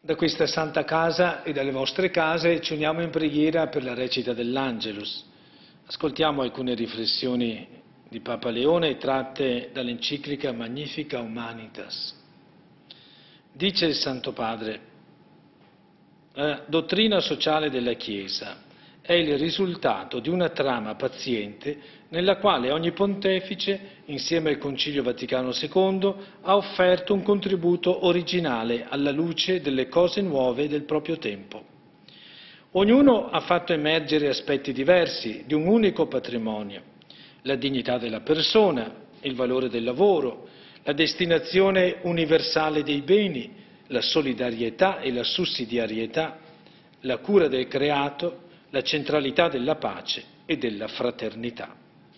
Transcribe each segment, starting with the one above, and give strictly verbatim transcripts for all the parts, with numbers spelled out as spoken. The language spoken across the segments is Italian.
Da questa Santa Casa e dalle vostre case ci uniamo in preghiera per la recita dell'Angelus. Ascoltiamo alcune riflessioni di Papa Leone tratte dall'enciclica Magnificat Humanitas. Dice il Santo Padre: la dottrina sociale della Chiesa è il risultato di una trama paziente nella quale ogni pontefice, insieme al Concilio Vaticano secondo, ha offerto un contributo originale alla luce delle cose nuove del proprio tempo. Ognuno ha fatto emergere aspetti diversi di un unico patrimonio: la dignità della persona, il valore del lavoro, la destinazione universale dei beni, la solidarietà e la sussidiarietà, la cura del creato, la centralità della pace e della fraternità.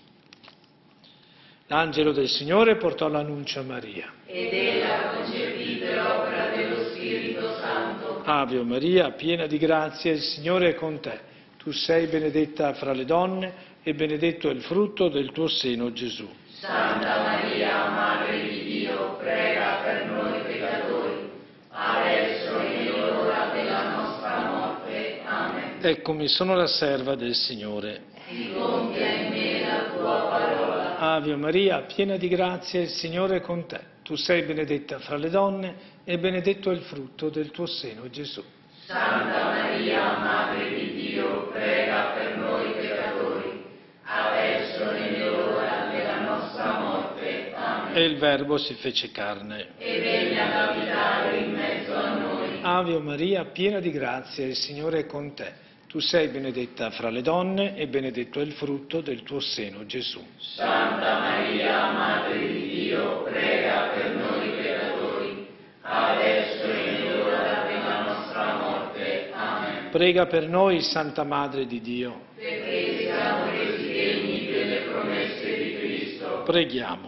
L'angelo del Signore portò l'annuncio a Maria. Ed ella concepì per opera dello Spirito Santo. Ave Maria, piena di grazia, il Signore è con te. Tu sei benedetta fra le donne e benedetto è il frutto del tuo seno, Gesù. Santa Maria, Madre di Dio, prega per noi peccatori, adesso e nell'ora della nostra morte. Amen. Eccomi, sono la serva del Signore. Si compia in me la tua parola. Ave Maria, piena di grazia, il Signore è con te. Tu sei benedetta fra le donne e benedetto è il frutto del tuo seno, Gesù. Santa Maria, Madre di Dio, prega per noi peccatori, adesso e nell'ora della nostra morte. Amen. E il Verbo si fece carne. E venne ad abitare in mezzo a noi. Ave Maria, piena di grazia, il Signore è con te. Tu sei benedetta fra le donne e benedetto è il frutto del tuo seno, Gesù. Santa Maria, Madre di Dio, prega per noi peccatori, adesso e nell'ora della nostra morte. Amen. Prega per noi, Santa Madre di Dio. Perché siamo resi degni delle promesse di Cristo. Preghiamo.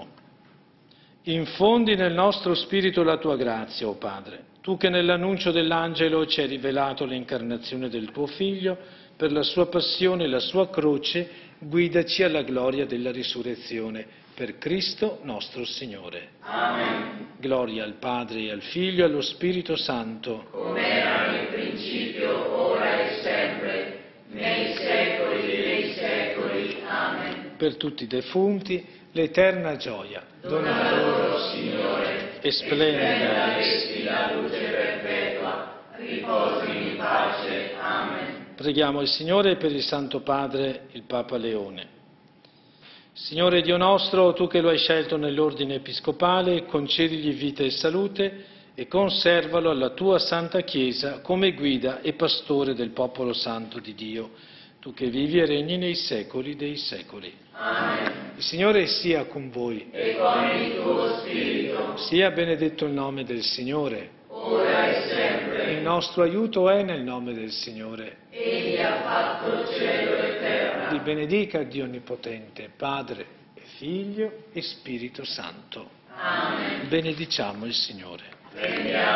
Infondi nel nostro spirito la tua grazia, o Padre. Tu che nell'annuncio dell'angelo ci hai rivelato l'incarnazione del tuo Figlio, per la sua passione e la sua croce, guidaci alla gloria della risurrezione. Per Cristo nostro Signore. Amen. Gloria al Padre e al Figlio e allo Spirito Santo. Come era nel principio, ora e sempre, nei secoli dei secoli. Amen. Per tutti i defunti, l'eterna gioia. Dona loro, Signore, e splenda essi la luce perpetua, riposino in pace. Amen. Preghiamo il Signore per il Santo Padre, il Papa Leone. Signore Dio nostro, Tu che lo hai scelto nell'ordine episcopale, concedigli vita e salute e conservalo alla Tua Santa Chiesa come guida e pastore del popolo santo di Dio, Tu che vivi e regni nei secoli dei secoli. Amen. Il Signore sia con voi. E con il tuo spirito. Sia benedetto il nome del Signore. Ora e sempre. Il nostro aiuto è nel nome del Signore. Egli ha fatto cielo e terra. Vi benedica Dio Onnipotente, Padre e Figlio e Spirito Santo. Amen. Benediciamo il Signore. Prendiamo